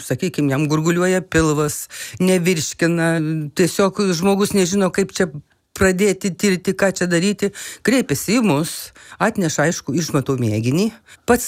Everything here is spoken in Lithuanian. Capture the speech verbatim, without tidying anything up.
sakykim, jam gurguliuoja pilvas, nevirškina, tiesiog žmogus nežino, kaip čia pradėti tirti, ką čia daryti, kreipiasi į mus, atneša, aišku, išmatų mėginį, pats